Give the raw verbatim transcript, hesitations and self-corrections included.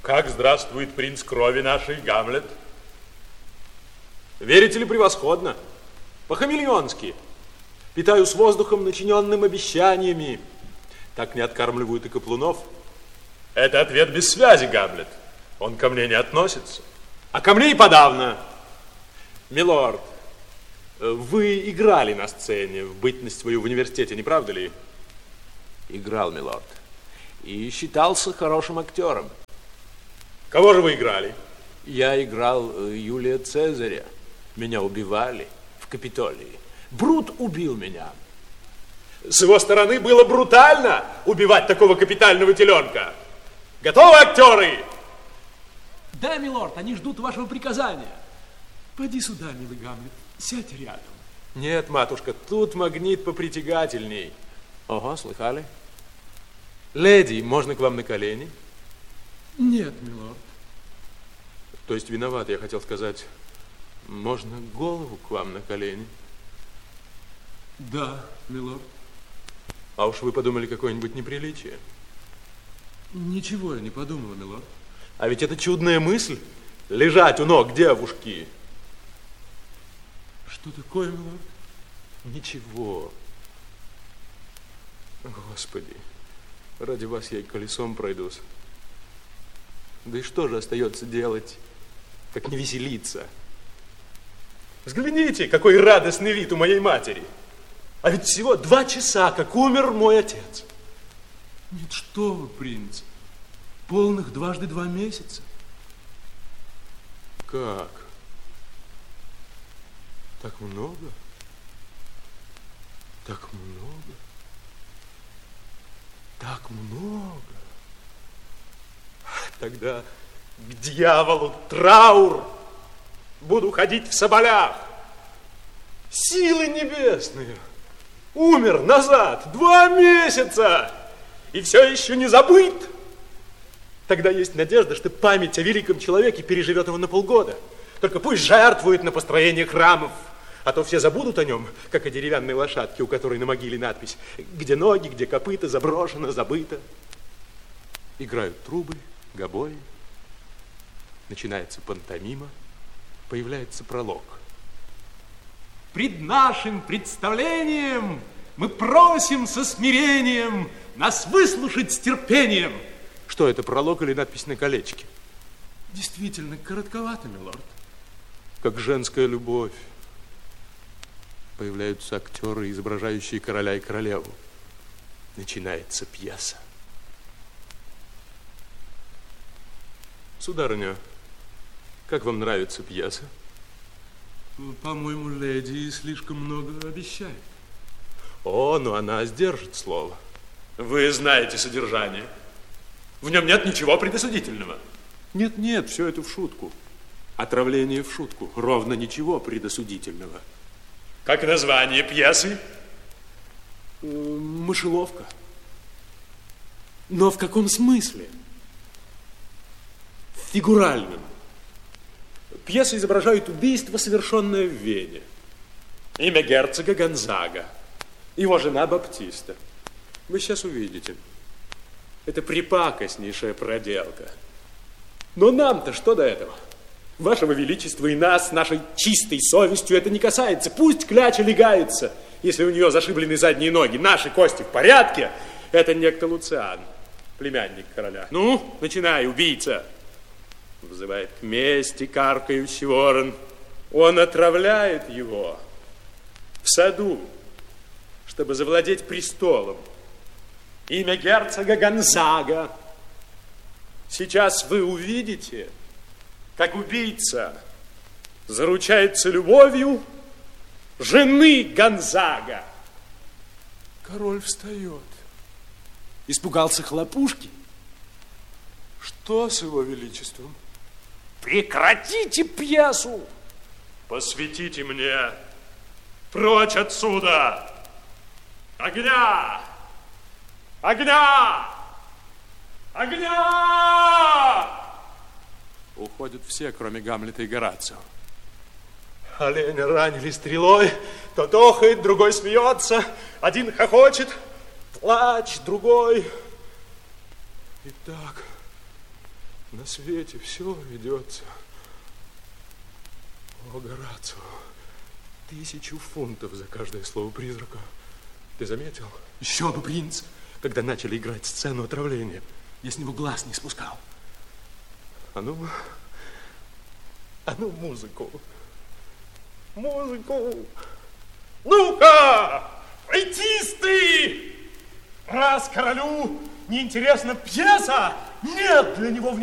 Как здравствует принц крови нашей, Гамлет? Верите ли, превосходно? По-хамелеонски. Питаю с воздухом, начиненным обещаниями. Так не откармливают и каплунов. Это ответ без связи, Гамлет. Он ко мне не относится. А ко мне и подавно. Милорд, вы играли на сцене в бытность свою в университете, не правда ли? Играл, милорд. И считался хорошим актером. Кого же вы играли? Я играл Юлия Цезаря. Меня убивали в Капитолии. Брут убил меня. С его стороны было брутально убивать такого капитального теленка. Готовы, актеры? Да, милорд, они ждут вашего приказания. Пойди сюда, милый Гамлет, сядь рядом. Нет, матушка, тут магнит попритягательней. Ого, слыхали? Леди, можно к вам на колени? Нет, милорд. То есть виноват, я хотел сказать, можно голову к вам на колени? Да, милорд. А уж вы подумали какое-нибудь неприличие? Ничего я не подумала, милорд. А ведь это чудная мысль, лежать у ног девушки. Что такое, милорд? Ничего. Господи, ради вас я и колесом пройдусь. Да и что же остается делать, как не веселиться? Взгляните, какой радостный вид у моей матери. А ведь всего два часа, как умер мой отец. Нет, что вы, принц, полных дважды два месяца. Как? Так много? Так много? Так много? Тогда к дьяволу траур. Буду ходить в соболях. Силы небесные. Умер назад два месяца. И все еще не забыт. Тогда есть надежда, что память о великом человеке переживет его на полгода. Только пусть жертвует на построение храмов. А то все забудут о нем, как о деревянной лошадке, у которой на могиле надпись: где ноги, где копыта, заброшено, забыто. Играют трубы, гобои. Начинается пантомима. Появляется пролог. Пред нашим представлением мы просим со смирением нас выслушать с терпением. Что это, пролог или надпись на колечке? Действительно, коротковато, милорд. Как женская любовь. Появляются актеры, изображающие короля и королеву. Начинается пьеса. Сударыня, как вам нравится пьеса? По-моему, леди слишком много обещает. О, ну она сдержит слово. Вы знаете содержание. В нем нет ничего предосудительного. Нет, нет, все это в шутку. Отравление в шутку. Ровно ничего предосудительного. Как название пьесы? Мышеловка. Но в каком смысле? В фигуральном. Пьеса изображает убийство, совершенное в Вене. Имя герцога Гонзага. Его жена Баптиста. Вы сейчас увидите. Это припакостнейшая проделка. Но нам-то что до этого? Вашего величества и нас, нашей чистой совестью, это не касается. Пусть кляча легается, если у нее зашиблены задние ноги. Наши кости в порядке. Это некто Луциан, племянник короля. Ну, начинай, убийца. Вызывает к мести каркающий ворон. Он отравляет его в саду, чтобы завладеть престолом. Имя герцога Гонзага. Сейчас вы увидите, как убийца заручается любовью жены Гонзага. Король встает. Испугался хлопушки. Что с его величеством? Прекратите пьесу! Посветите мне! Прочь отсюда! Огня! Огня! Огня! Уходят все, кроме Гамлета и Горацио. Оленя ранили стрелой, тот охает, другой смеется, один хохочет, плач, другой. И так На свете все ведется. О, Горацио, тысячу фунтов за каждое слово призрака. Ты заметил? Еще бы, принц. Когда начали играть сцену отравления. Я с него глаз не спускал. А ну, а ну музыку. Музыку. Ну-ка, артисты! Раз королю неинтересна пьеса, нет для него в